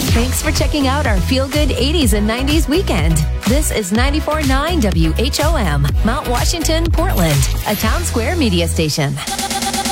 Thanks for checking out our Feel Good 80s and 90s weekend. This is 94.9 WHOM, Mount Washington, Portland, a Town Square media station.